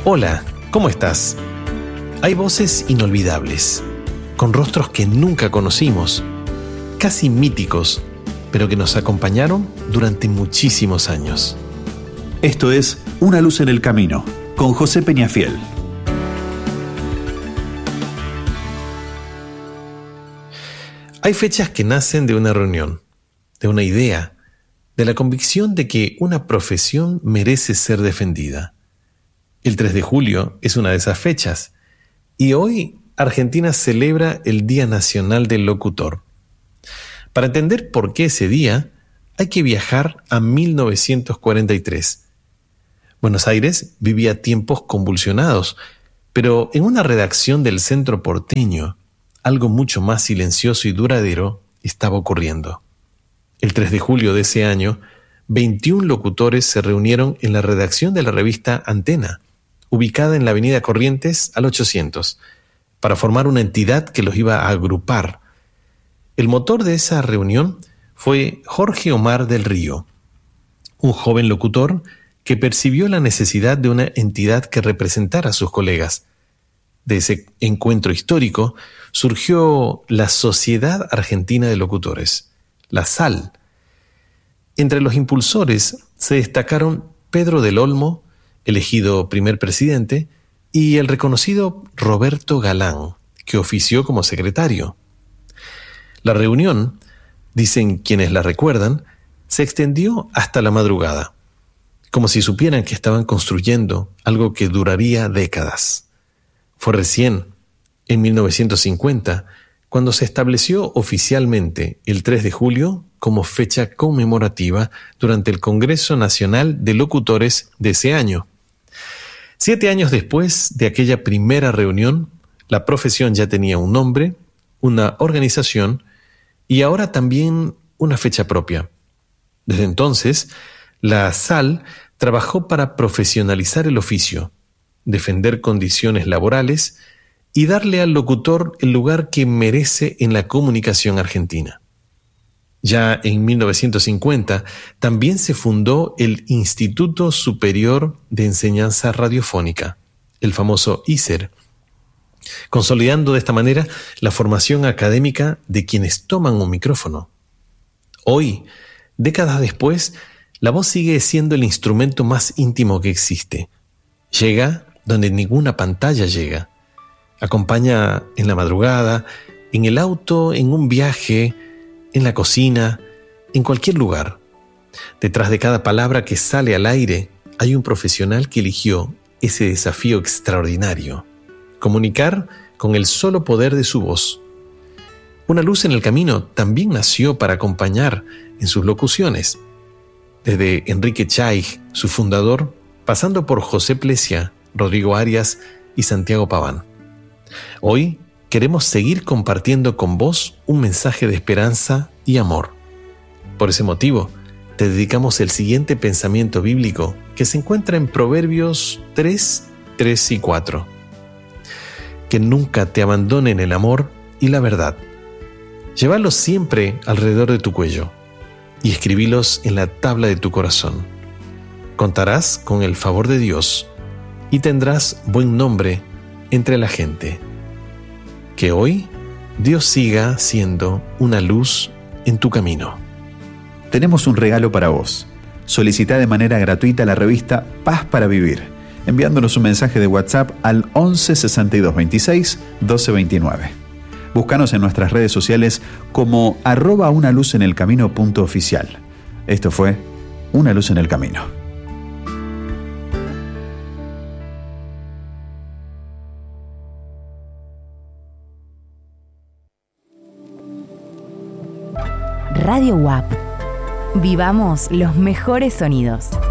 Hola, ¿cómo estás? Hay voces inolvidables, con rostros que nunca conocimos, casi míticos, pero que nos acompañaron durante muchísimos años. Esto es Una luz en el camino, con José Peñafiel. Hay fechas que nacen de una reunión, de una idea, de la convicción de que una profesión merece ser defendida. El 3 de julio es una de esas fechas, y hoy Argentina celebra el Día Nacional del Locutor. Para entender por qué ese día, hay que viajar a 1943. Buenos Aires vivía tiempos convulsionados, pero en una redacción del centro porteño, algo mucho más silencioso y duradero estaba ocurriendo. El 3 de julio de ese año, 21 locutores se reunieron en la redacción de la revista Antena, ubicada en la avenida Corrientes al 800, para formar una entidad que los iba a agrupar. El motor de esa reunión fue Jorge Omar del Río, un joven locutor que percibió la necesidad de una entidad que representara a sus colegas. De ese encuentro histórico surgió la Sociedad Argentina de Locutores, la SAL. Entre los impulsores se destacaron Pedro del Olmo, elegido primer presidente, y el reconocido Roberto Galán, que ofició como secretario. La reunión, dicen quienes la recuerdan, se extendió hasta la madrugada, como si supieran que estaban construyendo algo que duraría décadas. Fue recién, en 1950, cuando se estableció oficialmente el 3 de julio como fecha conmemorativa durante el Congreso Nacional de Locutores de ese año. 7 años después de aquella primera reunión, la profesión ya tenía un nombre, una organización y ahora también una fecha propia. Desde entonces, la SAL trabajó para profesionalizar el oficio, defender condiciones laborales y darle al locutor el lugar que merece en la comunicación argentina. Ya en 1950 también se fundó el Instituto Superior de Enseñanza Radiofónica, el famoso ISER, consolidando de esta manera la formación académica de quienes toman un micrófono. Hoy, décadas después, la voz sigue siendo el instrumento más íntimo que existe. Llega donde ninguna pantalla llega. Acompaña en la madrugada, en el auto, en un viaje, en la cocina, en cualquier lugar. Detrás de cada palabra que sale al aire hay un profesional que eligió ese desafío extraordinario: comunicar con el solo poder de su voz. Una luz en el camino también nació para acompañar en sus locuciones. Desde Enrique Chaig, su fundador, pasando por José Plesia, Rodrigo Arias y Santiago Paván. Hoy queremos seguir compartiendo con vos un mensaje de esperanza y amor. Por ese motivo, te dedicamos el siguiente pensamiento bíblico que se encuentra en Proverbios 3, 3 y 4. Que nunca te abandonen el amor y la verdad. Llévalos siempre alrededor de tu cuello y escribílos en la tabla de tu corazón. Contarás con el favor de Dios y tendrás buen nombre entre la gente. Que hoy Dios siga siendo una luz en tu camino. Tenemos un regalo para vos. Solicita de manera gratuita la revista Paz para Vivir, enviándonos un mensaje de WhatsApp al 11 62 26 12 29. Búscanos en nuestras redes sociales como @unaluzenelcamino.oficial. Esto fue Una luz en el camino. Radio UAP. Vivamos los mejores sonidos.